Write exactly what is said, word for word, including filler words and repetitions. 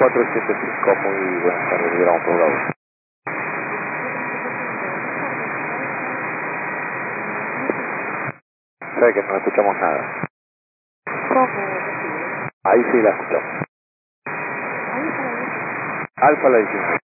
cuatro siete cinco, muy buenas tardes, liberamos por Bravo. Sabe que no escuchamos nada. ¿Cómo? Ahí sí la escuchamos. Ahí está la luz. Alfa la diecinueve.